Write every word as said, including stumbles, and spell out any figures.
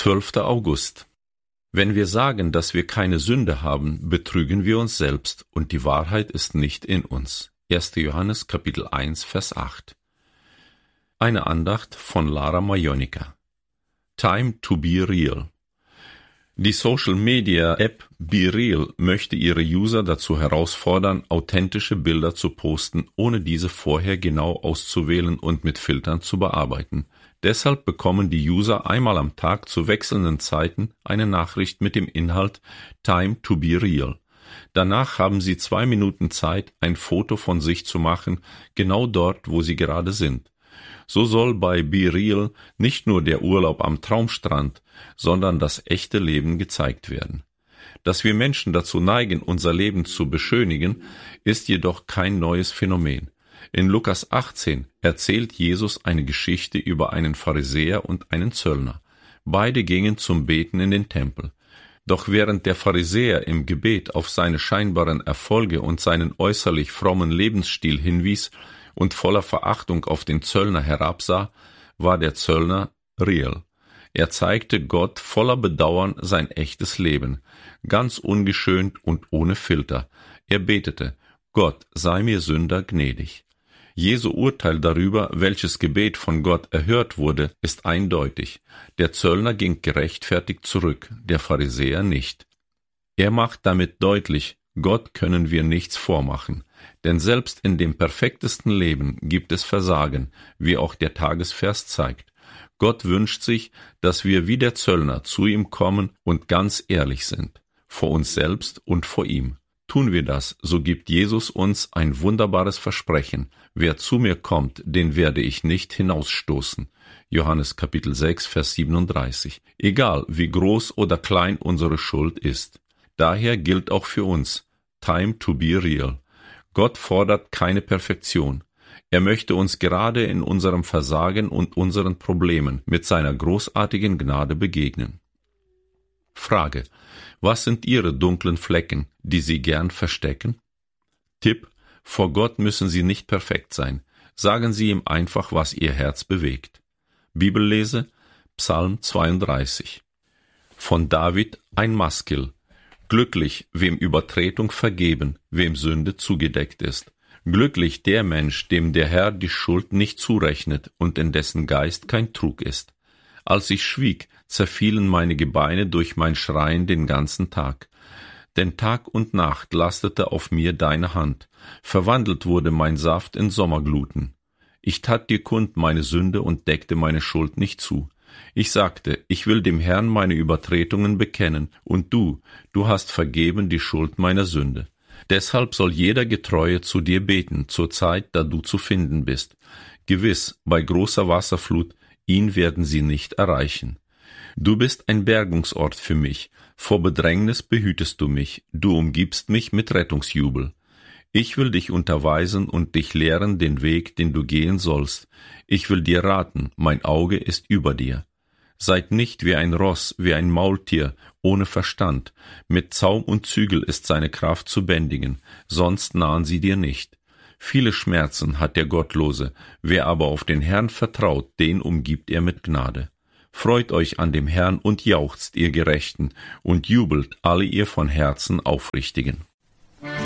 zwölfter August. Wenn wir sagen, dass wir keine Sünde haben, betrügen wir uns selbst und die Wahrheit ist nicht in uns. erster Johannes Kapitel eins, Vers acht. Eine Andacht von Lara Majonika. Time to be real. Die Social-Media-App BeReal möchte ihre User dazu herausfordern, authentische Bilder zu posten, ohne diese vorher genau auszuwählen und mit Filtern zu bearbeiten. Deshalb bekommen die User einmal am Tag zu wechselnden Zeiten eine Nachricht mit dem Inhalt Time to be real. Danach haben sie zwei Minuten Zeit, ein Foto von sich zu machen, genau dort, wo sie gerade sind. So soll bei BeReal nicht nur der Urlaub am Traumstrand, sondern das echte Leben gezeigt werden. Dass wir Menschen dazu neigen, unser Leben zu beschönigen, ist jedoch kein neues Phänomen. In Lukas achtzehn erzählt Jesus eine Geschichte über einen Pharisäer und einen Zöllner. Beide gingen zum Beten in den Tempel. Doch während der Pharisäer im Gebet auf seine scheinbaren Erfolge und seinen äußerlich frommen Lebensstil hinwies und voller Verachtung auf den Zöllner herabsah, war der Zöllner real. Er zeigte Gott voller Bedauern sein echtes Leben, ganz ungeschönt und ohne Filter. Er betete: Gott, sei mir Sünder gnädig. Jesu Urteil darüber, welches Gebet von Gott erhört wurde, ist eindeutig. Der Zöllner ging gerechtfertigt zurück, der Pharisäer nicht. Er macht damit deutlich, Gott können wir nichts vormachen, denn selbst in dem perfektesten Leben gibt es Versagen, wie auch der Tagesvers zeigt. Gott wünscht sich, dass wir wie der Zöllner zu ihm kommen und ganz ehrlich sind, vor uns selbst und vor ihm. Tun wir das, so gibt Jesus uns ein wunderbares Versprechen: Wer zu mir kommt, den werde ich nicht hinausstoßen. Johannes Kapitel sechs, Vers siebenunddreißig. Egal, wie groß oder klein unsere Schuld ist. Daher gilt auch für uns: Time to be real. Gott fordert keine Perfektion. Er möchte uns gerade in unserem Versagen und unseren Problemen mit seiner großartigen Gnade begegnen. Frage: Was sind Ihre dunklen Flecken, die Sie gern verstecken? Tipp: Vor Gott müssen Sie nicht perfekt sein. Sagen Sie ihm einfach, was Ihr Herz bewegt. Bibellese: Psalm zweiunddreißig. Von David ein Maskil. Glücklich, wem Übertretung vergeben, wem Sünde zugedeckt ist. Glücklich der Mensch, dem der Herr die Schuld nicht zurechnet und in dessen Geist kein Trug ist. Als ich schwieg, zerfielen meine Gebeine durch mein Schreien den ganzen Tag. Denn Tag und Nacht lastete auf mir deine Hand, verwandelt wurde mein Saft in Sommergluten. Ich tat dir kund meine Sünde und deckte meine Schuld nicht zu. Ich sagte, ich will dem Herrn meine Übertretungen bekennen, und du, du hast vergeben die Schuld meiner Sünde. Deshalb soll jeder Getreue zu dir beten, zur Zeit, da du zu finden bist. Gewiss, bei großer Wasserflut, ihn werden sie nicht erreichen. Du bist ein Bergungsort für mich, vor Bedrängnis behütest du mich, du umgibst mich mit Rettungsjubel. Ich will dich unterweisen und dich lehren den Weg, den du gehen sollst. Ich will dir raten, mein Auge ist über dir. Seid nicht wie ein Ross, wie ein Maultier, ohne Verstand. Mit Zaum und Zügel ist seine Kraft zu bändigen, sonst nahen sie dir nicht. Viele Schmerzen hat der Gottlose, wer aber auf den Herrn vertraut, den umgibt er mit Gnade. Freut euch an dem Herrn und jauchzt, ihr Gerechten, und jubelt alle ihr von Herzen Aufrichtigen.